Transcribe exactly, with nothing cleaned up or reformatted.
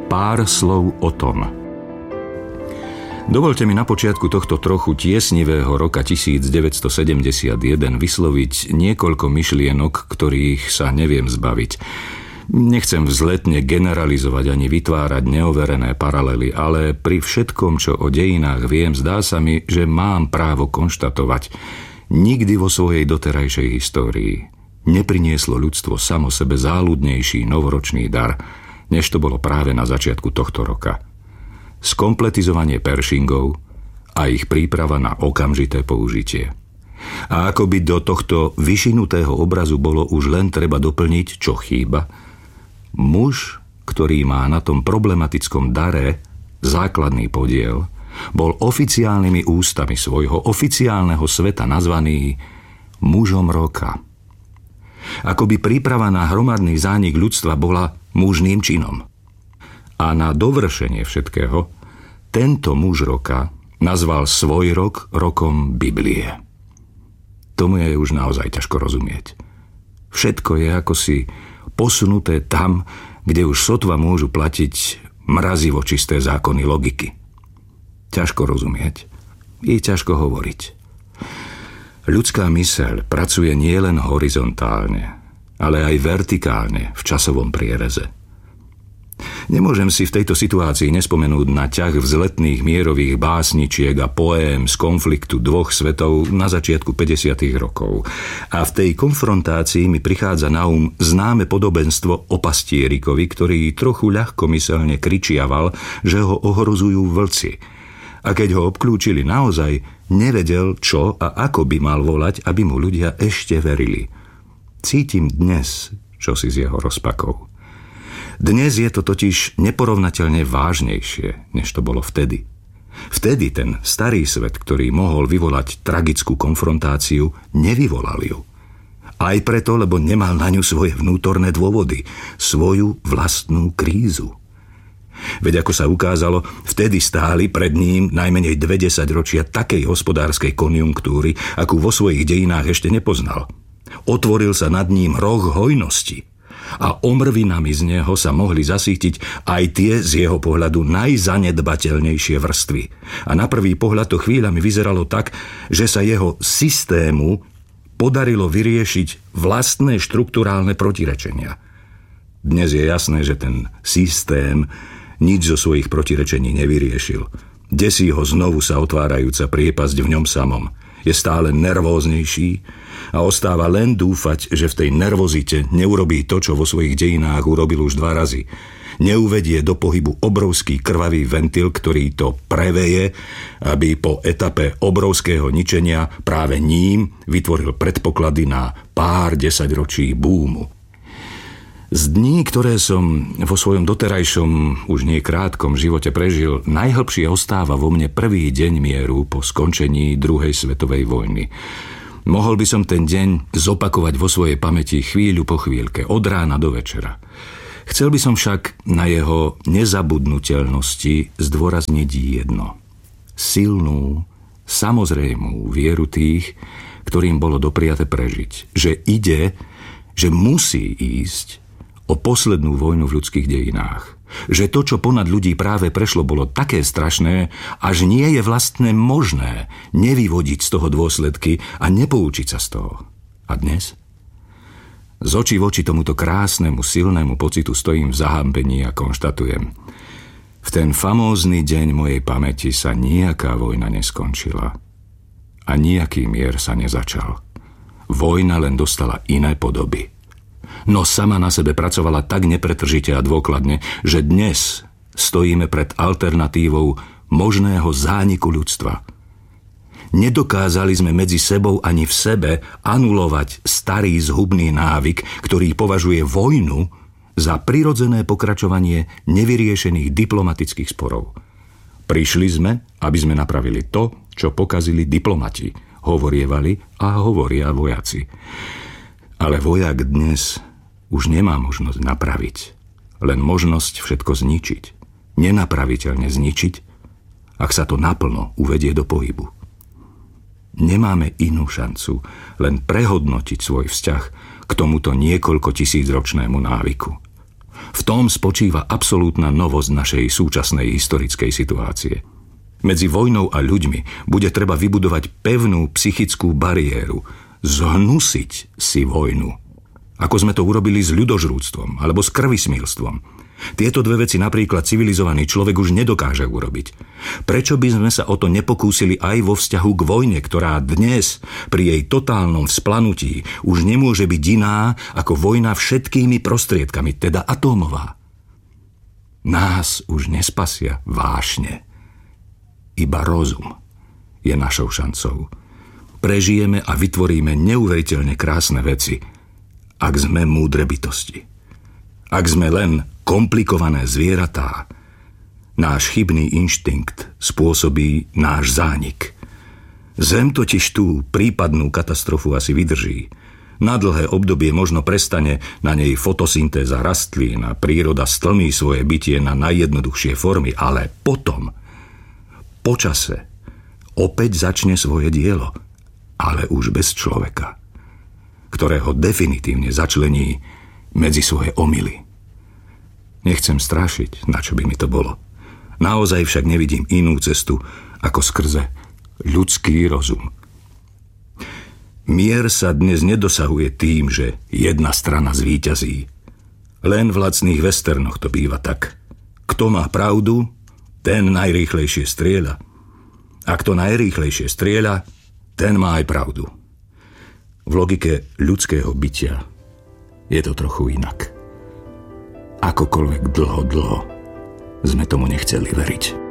Pár slov o tom. Dovolte mi na počiatku tohto trochu tiesnivého roka devätnásťsedemdesiatjeden vysloviť niekoľko myšlienok, ktorých sa neviem zbaviť. Nechcem vzletne generalizovať ani vytvárať neoverené paralely, ale pri všetkom, čo o dejinách viem, zdá sa mi, že mám právo konštatovať. Nikdy vo svojej doterajšej histórii neprinieslo ľudstvo samo sebe záľudnejší novoročný dar, než to bolo práve na začiatku tohto roka. Skompletizovanie Pershingov a ich príprava na okamžité použitie. A ako by do tohto vyšinutého obrazu bolo už len treba doplniť, čo chýba, muž, ktorý má na tom problematickom dare základný podiel, bol oficiálnymi ústami svojho oficiálneho sveta nazvaný mužom roka. Ako by príprava na hromadný zánik ľudstva bola mužným činom. A na dovršenie všetkého, tento muž roka nazval svoj rok rokom Biblie. Tomu je už naozaj ťažko rozumieť. Všetko je akosi posunuté tam, kde už sotva môžu platiť mrazivo čisté zákony logiky. Ťažko rozumieť i ťažko hovoriť. Ľudská myseľ pracuje nielen horizontálne, ale aj vertikálne v časovom priereze. Nemôžem si v tejto situácii nespomenúť na ťah vzletných mierových básničiek a poém z konfliktu dvoch svetov na začiatku päťdesiatych rokov. A v tej konfrontácii mi prichádza na um známe podobenstvo o pastierikovi, ktorý trochu ľahkomyselne kričiaval, že ho ohrozujú vlci. A keď ho obklúčili naozaj, nevedel, čo a ako by mal volať, aby mu ľudia ešte verili. Cítim dnes čosi z jeho rozpakov. Dnes je to totiž neporovnateľne vážnejšie, než to bolo vtedy. Vtedy ten starý svet, ktorý mohol vyvolať tragickú konfrontáciu, nevyvolal ju. Aj preto, lebo nemal na ňu svoje vnútorné dôvody, svoju vlastnú krízu. Veď ako sa ukázalo, vtedy stáli pred ním najmenej dve desaťročia takej hospodárskej konjunktúry, akú vo svojich dejinách ešte nepoznal. Otvoril sa nad ním roh hojnosti a omrvinami z neho sa mohli zasítiť aj tie z jeho pohľadu najzanedbateľnejšie vrstvy. A na prvý pohľad to chvíľami vyzeralo tak, že sa jeho systému podarilo vyriešiť vlastné štrukturálne protirečenia. Dnes je jasné, že ten systém nič zo svojich protirečení nevyriešil. Desí ho znovu sa otvárajúca priepasť v ňom samom. Je stále nervóznejší a ostáva len dúfať, že v tej nervozite neurobí to, čo vo svojich dejinách urobil už dva razy. Neuvedie do pohybu obrovský krvavý ventil, ktorý to preveje, aby po etape obrovského ničenia práve ním vytvoril predpoklady na pár desaťročí búmu. Z dní, ktoré som vo svojom doterajšom, už nie krátkom živote prežil, najhlbšie ostáva vo mne prvý deň mieru po skončení druhej svetovej vojny. Mohol by som ten deň zopakovať vo svojej pamäti chvíľu po chvíľke, od rána do večera. Chcel by som však na jeho nezabudnutelnosti zdôrazniť jedno. Silnú, samozrejmú vieru tých, ktorým bolo dopriate prežiť. Že ide, že musí ísť o poslednú vojnu v ľudských dejinách. Že to, čo ponad ľudí práve prešlo, bolo také strašné, až nie je vlastne možné nevyvodiť z toho dôsledky a nepoučiť sa z toho. A dnes? Z očí v oči tomuto krásnemu, silnému pocitu stojím v zahambení a konštatujem. V ten famózny deň mojej pamäti sa nejaká vojna neskončila. A nejaký mier sa nezačal. Vojna len dostala iné podoby. No sama na sebe pracovala tak nepretržite a dôkladne, že dnes stojíme pred alternatívou možného zániku ľudstva. Nedokázali sme medzi sebou ani v sebe anulovať starý zhubný návyk, ktorý považuje vojnu za prirodzené pokračovanie nevyriešených diplomatických sporov. Prišli sme, aby sme napravili to, čo pokazili diplomati, hovorievali a hovoria vojaci. Ale vojak dnes už nemá možnosť napraviť, len možnosť všetko zničiť. Nenapraviteľne zničiť, ak sa to naplno uvedie do pohybu. Nemáme inú šancu len prehodnotiť svoj vzťah k tomuto niekoľko tisícročnému návyku. V tom spočíva absolútna novosť našej súčasnej historickej situácie. Medzi vojnou a ľuďmi bude treba vybudovať pevnú psychickú bariéru, zhnusiť si vojnu. Ako sme to urobili s ľudožrúctvom alebo s krvismilstvom. Tieto dve veci napríklad civilizovaný človek už nedokáže urobiť. Prečo by sme sa o to nepokúsili aj vo vzťahu k vojne, ktorá dnes pri jej totálnom vzplanutí už nemôže byť iná ako vojna všetkými prostriedkami, teda atómová? Nás už nespasia vášne. Iba rozum je našou šancou. Prežijeme a vytvoríme neuveriteľne krásne veci, ak sme múdre bytosti. Ak sme len komplikované zvieratá, náš chybný inštinkt spôsobí náš zánik. Zem totiž tú prípadnú katastrofu asi vydrží. Na dlhé obdobie možno prestane na nej fotosyntéza rastlín a príroda stlmí svoje bytie na najjednoduchšie formy, ale potom, po čase, opäť začne svoje dielo, ale už bez človeka, ktorého definitívne začlení medzi svoje omyly. Nechcem strašiť, na čo by mi to bolo. Naozaj však nevidím inú cestu, ako skrze ľudský rozum. Mier sa dnes nedosahuje tým, že jedna strana zvíťazí. Len v lacných westernoch to býva tak. Kto má pravdu, ten najrýchlejšie strieľa. A kto najrýchlejšie strieľa, ten má aj pravdu. V logike ľudského bytia je to trochu inak. Akokoľvek dlho, dlho sme tomu nechceli veriť.